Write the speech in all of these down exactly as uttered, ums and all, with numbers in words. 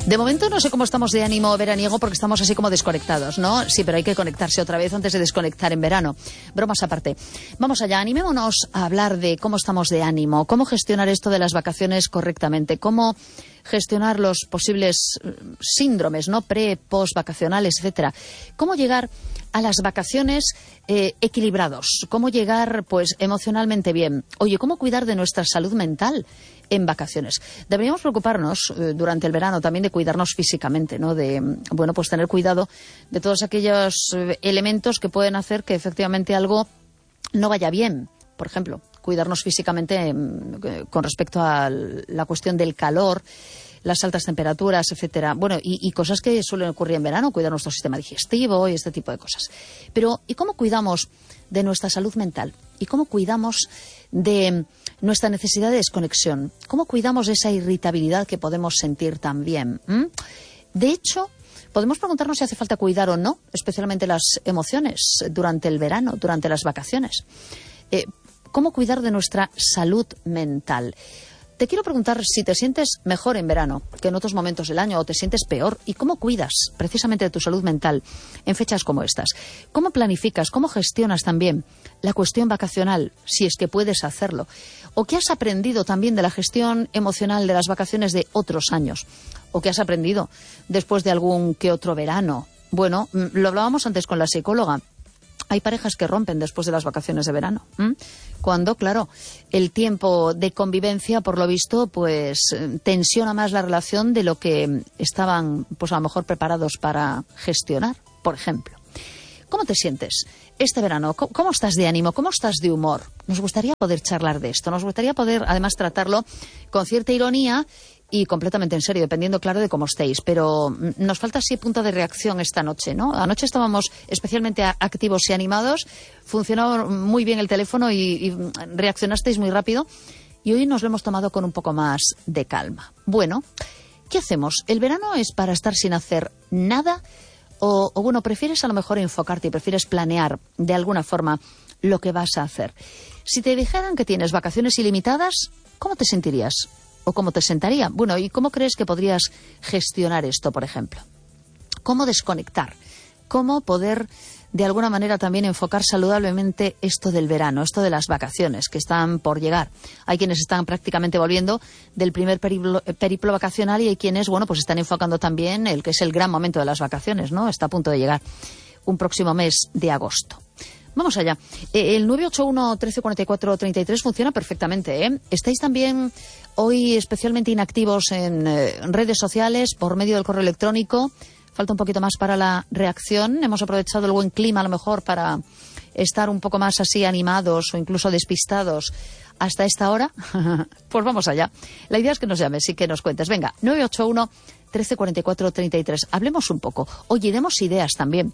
De momento no sé cómo estamos de ánimo veraniego porque estamos así como desconectados, ¿no? Sí, pero hay que conectarse otra vez antes de desconectar en verano. Bromas aparte. Vamos allá, animémonos a hablar de cómo estamos de ánimo, cómo gestionar esto de las vacaciones correctamente, cómo gestionar los posibles síndromes, ¿no? Pre, post vacacionales, etcétera. Cómo llegar a las vacaciones eh, equilibrados, cómo llegar pues emocionalmente bien. Oye, cómo cuidar de nuestra salud mental en vacaciones. Deberíamos preocuparnos eh, durante el verano también de cuidarnos físicamente, ¿no? De, bueno, pues tener cuidado de todos aquellos eh, elementos que pueden hacer que efectivamente algo no vaya bien. Por ejemplo, cuidarnos físicamente eh, con respecto a la cuestión del calor, las altas temperaturas, etcétera. Bueno, y, y cosas que suelen ocurrir en verano, cuidar nuestro sistema digestivo y este tipo de cosas. Pero, ¿y cómo cuidamos de nuestra salud mental? ¿Y cómo cuidamos de nuestra necesidad de desconexión? ¿Cómo cuidamos de esa irritabilidad que podemos sentir también? ¿Mm? De hecho, podemos preguntarnos si hace falta cuidar o no, especialmente las emociones durante el verano, durante las vacaciones. Eh, ¿Cómo cuidar de nuestra salud mental? Te quiero preguntar si te sientes mejor en verano que en otros momentos del año o te sientes peor y cómo cuidas precisamente de tu salud mental en fechas como estas. ¿Cómo planificas, cómo gestionas también la cuestión vacacional, si es que puedes hacerlo? ¿O qué has aprendido también de la gestión emocional de las vacaciones de otros años? ¿O qué has aprendido después de algún que otro verano? Bueno, lo hablábamos antes con la psicóloga. Hay parejas que rompen después de las vacaciones de verano. ¿Mm? Cuando, claro, el tiempo de convivencia, por lo visto, pues tensiona más la relación de lo que estaban, pues a lo mejor preparados para gestionar, por ejemplo. ¿Cómo te sientes este verano? ¿Cómo estás de ánimo? ¿Cómo estás de humor? Nos gustaría poder charlar de esto. Nos gustaría poder, además, tratarlo con cierta ironía y completamente en serio, dependiendo, claro, de cómo estéis. Pero nos falta así punto de reacción esta noche, ¿no? Anoche estábamos especialmente activos y animados, funcionó muy bien el teléfono y, y reaccionasteis muy rápido. Y hoy nos lo hemos tomado con un poco más de calma. Bueno, ¿qué hacemos? ¿El verano es para estar sin hacer nada? O, o bueno, prefieres a lo mejor enfocarte y prefieres planear de alguna forma lo que vas a hacer. Si te dijeran que tienes vacaciones ilimitadas, ¿cómo te sentirías? ¿O cómo te sentaría? Bueno, ¿y cómo crees que podrías gestionar esto, por ejemplo? ¿Cómo desconectar? ¿Cómo poder, de alguna manera, también enfocar saludablemente esto del verano, esto de las vacaciones que están por llegar? Hay quienes están prácticamente volviendo del primer periplo, periplo vacacional y hay quienes, bueno, pues están enfocando también el que es el gran momento de las vacaciones, ¿no? Está a punto de llegar un próximo mes de agosto. Vamos allá. Eh, el nueve ocho uno, trece cuarenta y cuatro, treinta y tres funciona perfectamente, ¿eh? Estáis también hoy especialmente inactivos en, eh, en redes sociales por medio del correo electrónico. Falta un poquito más para la reacción. Hemos aprovechado el buen clima a lo mejor para estar un poco más así animados o incluso despistados hasta esta hora. Pues vamos allá. La idea es que nos llames y que nos cuentes. Venga, nueve ocho uno, trece cuarenta y cuatro, treinta y tres. Hablemos un poco. Oye, demos ideas también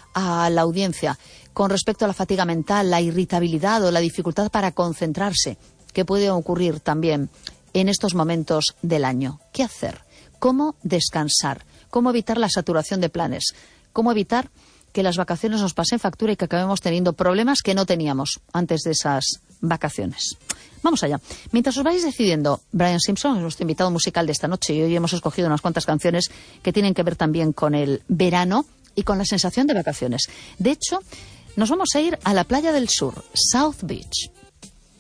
a la audiencia con respecto a la fatiga mental, la irritabilidad o la dificultad para concentrarse que puede ocurrir también en estos momentos del año. ¿Qué hacer? ¿Cómo descansar? ¿Cómo evitar la saturación de planes? ¿Cómo evitar que las vacaciones nos pasen factura y que acabemos teniendo problemas que no teníamos antes de esas vacaciones? Vamos allá. Mientras os vais decidiendo, Brian Simpson es nuestro invitado musical de esta noche y hoy hemos escogido unas cuantas canciones que tienen que ver también con el verano y con la sensación de vacaciones. De hecho, nos vamos a ir a la playa del sur, South Beach.